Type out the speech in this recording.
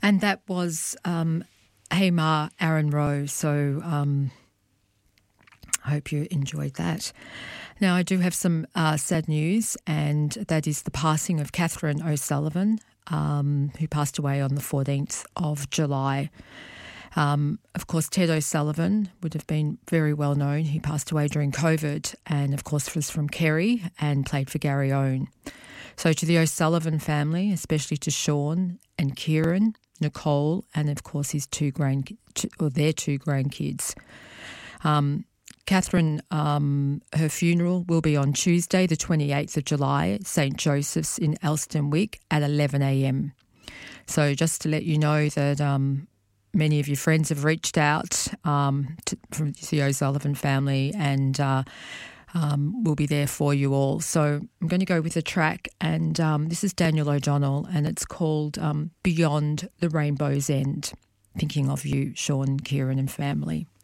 And that was Hey Ma, Aaron Rowe. So I hope you enjoyed that. Now, I do have some sad news, and that is the passing of Catherine O'Sullivan, who passed away on the 14th of July. Of course, Ted O'Sullivan would have been very well known. He passed away during COVID and, of course, was from Kerry and played for Gary Owen. So to the O'Sullivan family, especially to Sean and Kieran, Nicole, and, of course, their two grandkids. Catherine, her funeral will be on Tuesday, the 28th of July, at St Joseph's in Elsternwick at 11 a.m. So just to let you know that many of your friends have reached out from the O'Sullivan family and will be there for you all. So I'm going to go with a track, and this is Daniel O'Donnell, and it's called Beyond the Rainbow's End. Thinking of you, Sean, Kieran and family.